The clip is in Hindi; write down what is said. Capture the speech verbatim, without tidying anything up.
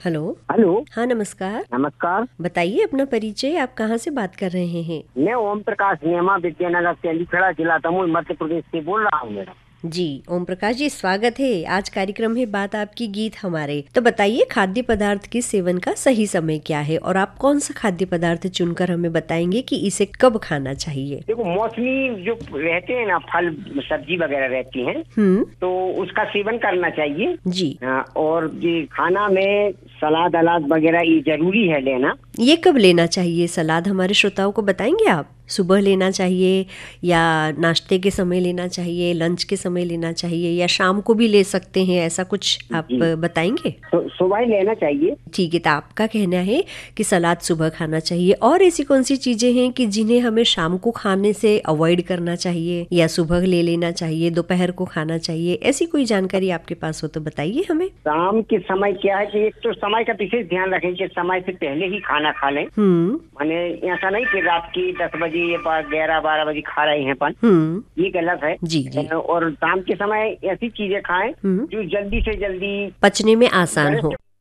हेलो। हेलो। हाँ नमस्कार। नमस्कार। बताइए अपना परिचय, आप कहाँ से बात कर रहे हैं? मैं ओम प्रकाश नेमा विद्यानगर तेलीखड़ा जिला दमोह मध्य प्रदेश से बोल रहा हूँ मैडम। जी ओम प्रकाश जी, स्वागत है। आज कार्यक्रम है बात आपकी गीत हमारे। तो बताइए खाद्य पदार्थ के सेवन का सही समय क्या है और आप कौन सा खाद्य पदार्थ चुनकर हमें बताएंगे कि इसे कब खाना चाहिए? देखो, मौसमी जो रहते हैं ना, फल सब्जी वगैरह रहती हैं, हम्म तो उसका सेवन करना चाहिए जी। हाँ, और ये खाना में सलाद अलाद वगैरह ये जरूरी है लेना। ये कब लेना चाहिए सलाद, हमारे श्रोताओं को बताएंगे आप? सुबह लेना चाहिए या नाश्ते के समय लेना चाहिए, लंच के समय लेना चाहिए या शाम को भी ले सकते हैं, ऐसा कुछ आप जी। बताएंगे? तो सुबह ही लेना चाहिए। ठीक है, तो आपका कहना है कि सलाद सुबह खाना चाहिए। और ऐसी कौन सी चीजें हैं कि जिन्हें हमें शाम को खाने से अवॉइड करना चाहिए या सुबह ले लेना चाहिए, दोपहर को खाना चाहिए? ऐसी कोई जानकारी आपके पास हो तो बताइए हमें। शाम के समय क्या है कि एक तो समय का विशेष ध्यान रखें कि समय से पहले ही खाना खा लें। हम्म माने ऐसा नहीं कि रात की दस बजे या ग्यारह बारह बजे खा रहे हैं अपन, हम्म ये गलत है। जी जी। और शाम के समय ऐसी चीजें खाएं हम्म जो जल्दी से जल्दी पचने में आसान हो।